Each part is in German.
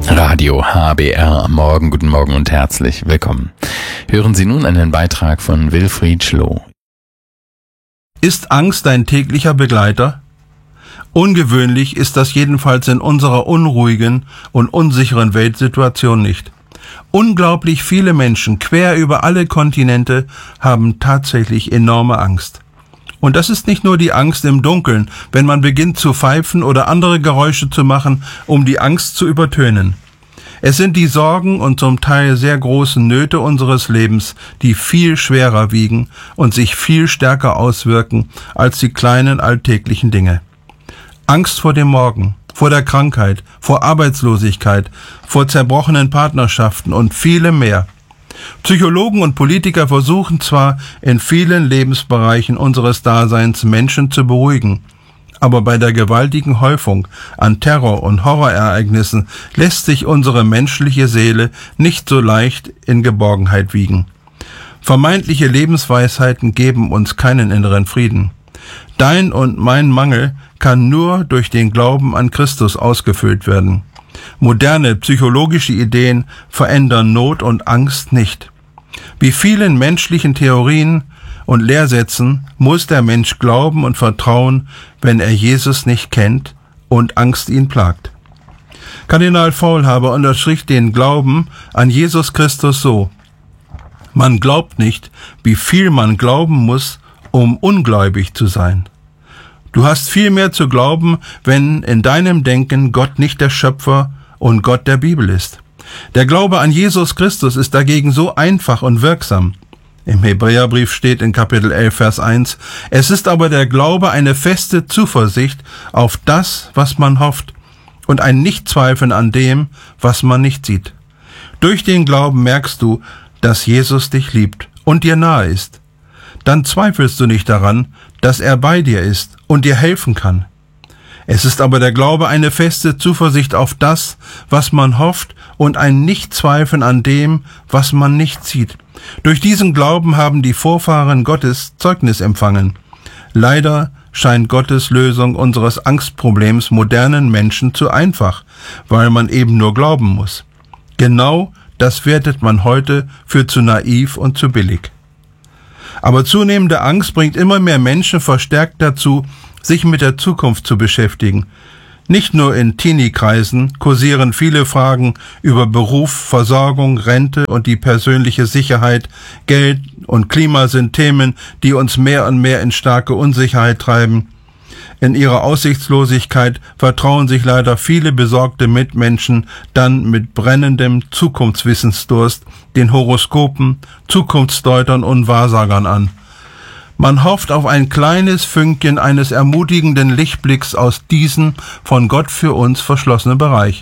Radio HBR am Morgen, guten Morgen und herzlich willkommen. Hören Sie nun einen Beitrag von Wilfried Schloh. Ist Angst dein täglicher Begleiter? Ungewöhnlich ist das jedenfalls in unserer unruhigen und unsicheren Weltsituation nicht. Unglaublich viele Menschen quer über alle Kontinente haben tatsächlich enorme Angst. Und das ist nicht nur die Angst im Dunkeln, wenn man beginnt zu pfeifen oder andere Geräusche zu machen, um die Angst zu übertönen. Es sind die Sorgen und zum Teil sehr großen Nöte unseres Lebens, die viel schwerer wiegen und sich viel stärker auswirken als die kleinen alltäglichen Dinge. Angst vor dem Morgen, vor der Krankheit, vor Arbeitslosigkeit, vor zerbrochenen Partnerschaften und vielem mehr. Psychologen und Politiker versuchen zwar in vielen Lebensbereichen unseres Daseins Menschen zu beruhigen, aber bei der gewaltigen Häufung an Terror- und Horrorereignissen lässt sich unsere menschliche Seele nicht so leicht in Geborgenheit wiegen. Vermeintliche Lebensweisheiten geben uns keinen inneren Frieden. Dein und mein Mangel kann nur durch den Glauben an Christus ausgefüllt werden. Moderne psychologische Ideen verändern Not und Angst nicht. Wie vielen menschlichen Theorien und Lehrsätzen muss der Mensch glauben und vertrauen, wenn er Jesus nicht kennt und Angst ihn plagt. Kardinal Faulhaber unterstrich den Glauben an Jesus Christus so: Man glaubt nicht, wie viel man glauben muss, um ungläubig zu sein. Du hast viel mehr zu glauben, wenn in deinem Denken Gott nicht der Schöpfer und Gott der Bibel ist. Der Glaube an Jesus Christus ist dagegen so einfach und wirksam. Im Hebräerbrief steht in Kapitel 11, Vers 1, es ist aber der Glaube eine feste Zuversicht auf das, was man hofft, und ein Nichtzweifeln an dem, was man nicht sieht. Durch den Glauben merkst du, dass Jesus dich liebt und dir nahe ist. Dann zweifelst du nicht daran, dass er bei dir ist und dir helfen kann. Es ist aber der Glaube eine feste Zuversicht auf das, was man hofft, und ein Nichtzweifeln an dem, was man nicht sieht. Durch diesen Glauben haben die Vorfahren Gottes Zeugnis empfangen. Leider scheint Gottes Lösung unseres Angstproblems modernen Menschen zu einfach, weil man eben nur glauben muss. Genau das wertet man heute für zu naiv und zu billig. Aber zunehmende Angst bringt immer mehr Menschen verstärkt dazu, sich mit der Zukunft zu beschäftigen. Nicht nur in Teenie-Kreisen kursieren viele Fragen über Beruf, Versorgung, Rente und die persönliche Sicherheit. Geld und Klima sind Themen, die uns mehr und mehr in starke Unsicherheit treiben. In ihrer Aussichtslosigkeit vertrauen sich leider viele besorgte Mitmenschen dann mit brennendem Zukunftswissensdurst den Horoskopen, Zukunftsdeutern und Wahrsagern an. Man hofft auf ein kleines Fünkchen eines ermutigenden Lichtblicks aus diesem von Gott für uns verschlossenen Bereich.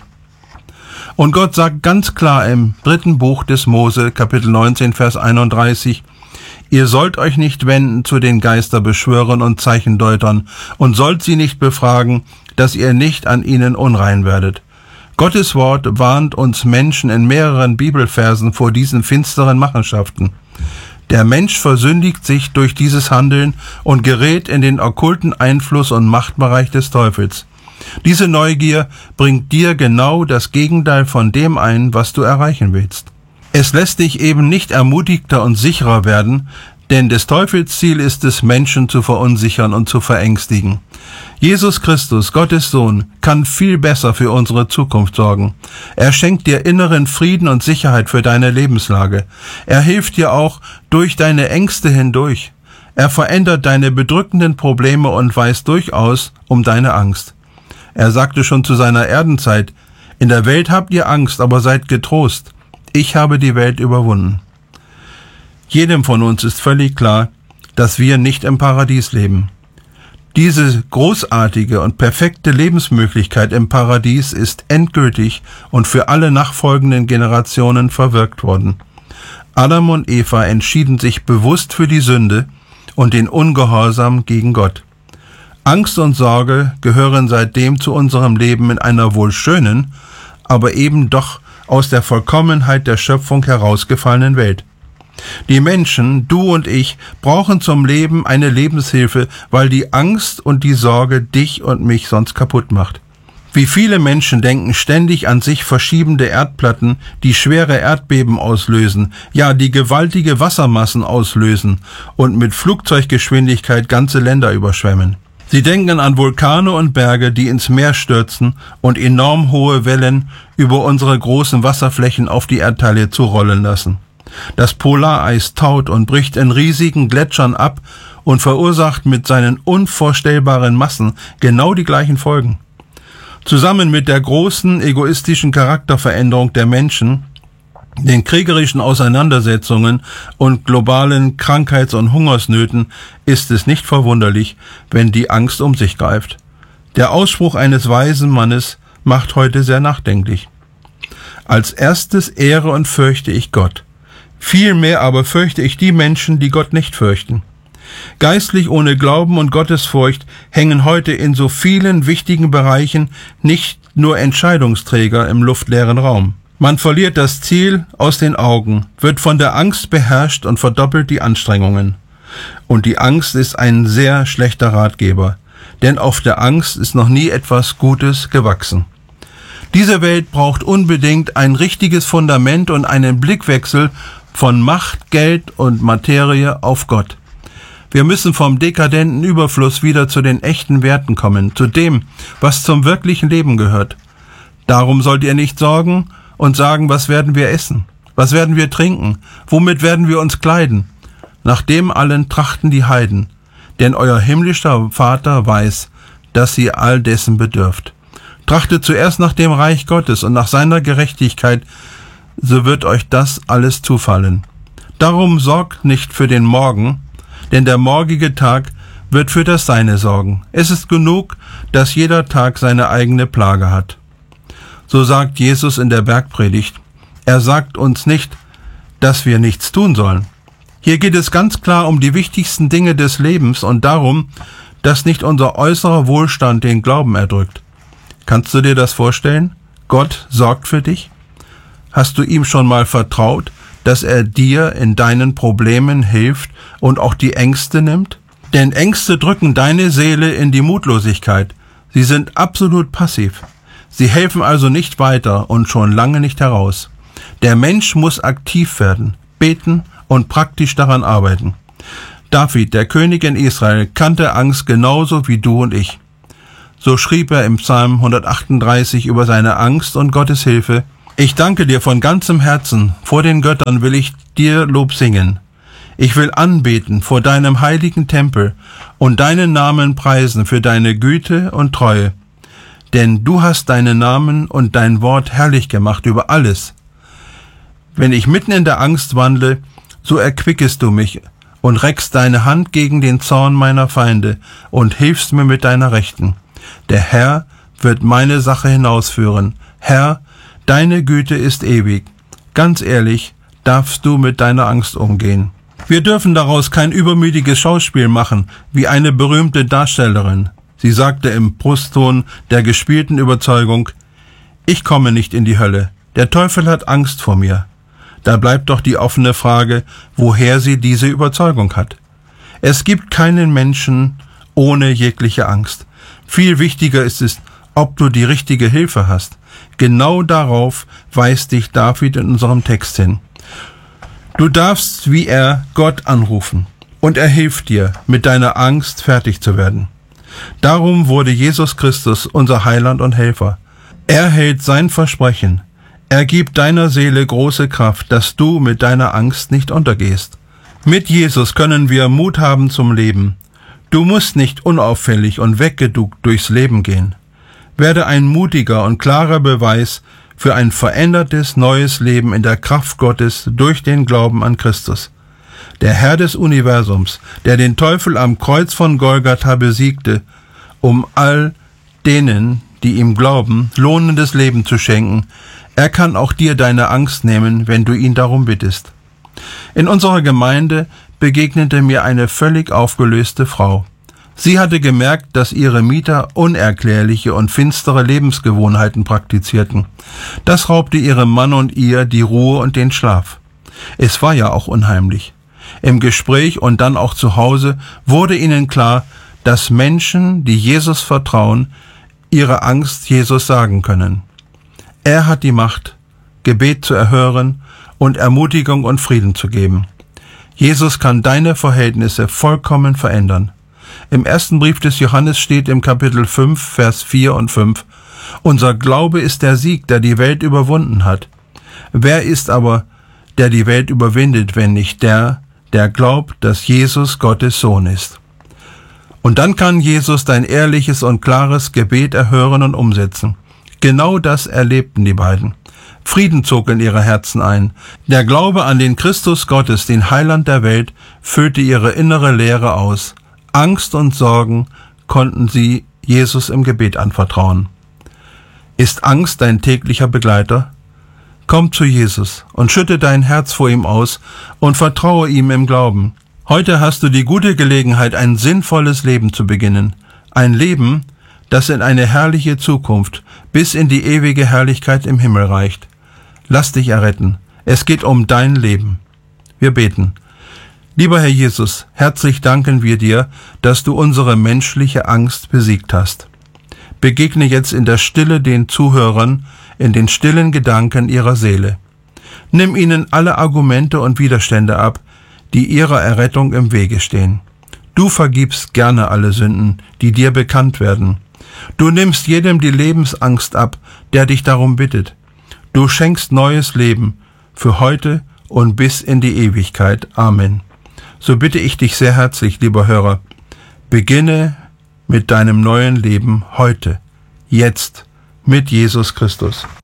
Und Gott sagt ganz klar im 3. Buch des Mose, Kapitel 19, Vers 31, ihr sollt euch nicht wenden zu den Geisterbeschwörern und Zeichendeutern und sollt sie nicht befragen, dass ihr nicht an ihnen unrein werdet. Gottes Wort warnt uns Menschen in mehreren Bibelversen vor diesen finsteren Machenschaften. Der Mensch versündigt sich durch dieses Handeln und gerät in den okkulten Einfluss und Machtbereich des Teufels. Diese Neugier bringt dir genau das Gegenteil von dem ein, was du erreichen willst. Es lässt dich eben nicht ermutigter und sicherer werden, denn des Teufels Ziel ist es, Menschen zu verunsichern und zu verängstigen. Jesus Christus, Gottes Sohn, kann viel besser für unsere Zukunft sorgen. Er schenkt dir inneren Frieden und Sicherheit für deine Lebenslage. Er hilft dir auch durch deine Ängste hindurch. Er verändert deine bedrückenden Probleme und weiß durchaus um deine Angst. Er sagte schon zu seiner Erdenzeit, in der Welt habt ihr Angst, aber seid getrost. Ich habe die Welt überwunden. Jedem von uns ist völlig klar, dass wir nicht im Paradies leben. Diese großartige und perfekte Lebensmöglichkeit im Paradies ist endgültig und für alle nachfolgenden Generationen verwirkt worden. Adam und Eva entschieden sich bewusst für die Sünde und den Ungehorsam gegen Gott. Angst und Sorge gehören seitdem zu unserem Leben in einer wohl schönen, aber eben doch aus der Vollkommenheit der Schöpfung herausgefallenen Welt. Die Menschen, du und ich, brauchen zum Leben eine Lebenshilfe, weil die Angst und die Sorge dich und mich sonst kaputt macht. Wie viele Menschen denken ständig an sich verschiebende Erdplatten, die schwere Erdbeben auslösen, ja, die gewaltige Wassermassen auslösen und mit Flugzeuggeschwindigkeit ganze Länder überschwemmen. Sie denken an Vulkane und Berge, die ins Meer stürzen und enorm hohe Wellen über unsere großen Wasserflächen auf die Erdteile zurollen lassen. Das Polareis taut und bricht in riesigen Gletschern ab und verursacht mit seinen unvorstellbaren Massen genau die gleichen Folgen. Zusammen mit der großen egoistischen Charakterveränderung der Menschen, den kriegerischen Auseinandersetzungen und globalen Krankheits- und Hungersnöten ist es nicht verwunderlich, wenn die Angst um sich greift. Der Ausspruch eines weisen Mannes macht heute sehr nachdenklich. Als erstes ehre und fürchte ich Gott. Vielmehr aber fürchte ich die Menschen, die Gott nicht fürchten. Geistlich ohne Glauben und Gottesfurcht hängen heute in so vielen wichtigen Bereichen nicht nur Entscheidungsträger im luftleeren Raum. Man verliert das Ziel aus den Augen, wird von der Angst beherrscht und verdoppelt die Anstrengungen. Und die Angst ist ein sehr schlechter Ratgeber, denn auf der Angst ist noch nie etwas Gutes gewachsen. Diese Welt braucht unbedingt ein richtiges Fundament und einen Blickwechsel von Macht, Geld und Materie auf Gott. Wir müssen vom dekadenten Überfluss wieder zu den echten Werten kommen, zu dem, was zum wirklichen Leben gehört. Darum sollt ihr nicht sorgen und sagen, was werden wir essen, was werden wir trinken, womit werden wir uns kleiden. Nach dem allen trachten die Heiden, denn euer himmlischer Vater weiß, dass ihr all dessen bedürft. Trachtet zuerst nach dem Reich Gottes und nach seiner Gerechtigkeit, so wird euch das alles zufallen. Darum sorgt nicht für den Morgen, denn der morgige Tag wird für das Seine sorgen. Es ist genug, dass jeder Tag seine eigene Plage hat. So sagt Jesus in der Bergpredigt. Er sagt uns nicht, dass wir nichts tun sollen. Hier geht es ganz klar um die wichtigsten Dinge des Lebens und darum, dass nicht unser äußerer Wohlstand den Glauben erdrückt. Kannst du dir das vorstellen? Gott sorgt für dich? Hast du ihm schon mal vertraut, dass er dir in deinen Problemen hilft und auch die Ängste nimmt? Denn Ängste drücken deine Seele in die Mutlosigkeit. Sie sind absolut passiv. Sie helfen also nicht weiter und schon lange nicht heraus. Der Mensch muss aktiv werden, beten und praktisch daran arbeiten. David, der König in Israel, kannte Angst genauso wie du und ich. So schrieb er im Psalm 138 über seine Angst und Gottes Hilfe: Ich danke dir von ganzem Herzen, vor den Göttern will ich dir Lob singen. Ich will anbeten vor deinem heiligen Tempel und deinen Namen preisen für deine Güte und Treue. Denn du hast deinen Namen und dein Wort herrlich gemacht über alles. Wenn ich mitten in der Angst wandle, so erquickest du mich und reckst deine Hand gegen den Zorn meiner Feinde und hilfst mir mit deiner Rechten. Der Herr wird meine Sache hinausführen. Herr, deine Güte ist ewig. Ganz ehrlich, darfst du mit deiner Angst umgehen. Wir dürfen daraus kein übermütiges Schauspiel machen, wie eine berühmte Darstellerin. Sie sagte im Brustton der gespielten Überzeugung: Ich komme nicht in die Hölle. Der Teufel hat Angst vor mir. Da bleibt doch die offene Frage, woher sie diese Überzeugung hat. Es gibt keinen Menschen ohne jegliche Angst. Viel wichtiger ist es, ob du die richtige Hilfe hast. Genau darauf weist dich David in unserem Text hin. Du darfst wie er Gott anrufen und er hilft dir, mit deiner Angst fertig zu werden. Darum wurde Jesus Christus unser Heiland und Helfer. Er hält sein Versprechen. Er gibt deiner Seele große Kraft, dass du mit deiner Angst nicht untergehst. Mit Jesus können wir Mut haben zum Leben. Du musst nicht unauffällig und weggeduckt durchs Leben gehen. Werde ein mutiger und klarer Beweis für ein verändertes, neues Leben in der Kraft Gottes durch den Glauben an Christus. Der Herr des Universums, der den Teufel am Kreuz von Golgatha besiegte, um all denen, die ihm glauben, lohnendes Leben zu schenken, er kann auch dir deine Angst nehmen, wenn du ihn darum bittest. In unserer Gemeinde begegnete mir eine völlig aufgelöste Frau. Sie hatte gemerkt, dass ihre Mieter unerklärliche und finstere Lebensgewohnheiten praktizierten. Das raubte ihrem Mann und ihr die Ruhe und den Schlaf. Es war ja auch unheimlich. Im Gespräch und dann auch zu Hause wurde ihnen klar, dass Menschen, die Jesus vertrauen, ihre Angst Jesus sagen können. Er hat die Macht, Gebet zu erhören und Ermutigung und Frieden zu geben. Jesus kann deine Verhältnisse vollkommen verändern. Im ersten Brief des Johannes steht im Kapitel 5, Vers 4 und 5, unser Glaube ist der Sieg, der die Welt überwunden hat. Wer ist aber, der die Welt überwindet, wenn nicht der glaubt, dass Jesus Gottes Sohn ist? Und dann kann Jesus dein ehrliches und klares Gebet erhören und umsetzen. Genau das erlebten die beiden. Frieden zog in ihre Herzen ein. Der Glaube an den Christus Gottes, den Heiland der Welt, füllte ihre innere Leere aus. Angst und Sorgen konnten sie Jesus im Gebet anvertrauen. Ist Angst dein täglicher Begleiter? Komm zu Jesus und schütte dein Herz vor ihm aus und vertraue ihm im Glauben. Heute hast du die gute Gelegenheit, ein sinnvolles Leben zu beginnen. Ein Leben, das in eine herrliche Zukunft bis in die ewige Herrlichkeit im Himmel reicht. Lass dich erretten. Es geht um dein Leben. Wir beten. Lieber Herr Jesus, herzlich danken wir dir, dass du unsere menschliche Angst besiegt hast. Begegne jetzt in der Stille den Zuhörern, in den stillen Gedanken ihrer Seele. Nimm ihnen alle Argumente und Widerstände ab, die ihrer Errettung im Wege stehen. Du vergibst gerne alle Sünden, die dir bekannt werden. Du nimmst jedem die Lebensangst ab, der dich darum bittet. Du schenkst neues Leben für heute und bis in die Ewigkeit. Amen. So bitte ich dich sehr herzlich, lieber Hörer, beginne mit deinem neuen Leben heute, jetzt, mit Jesus Christus.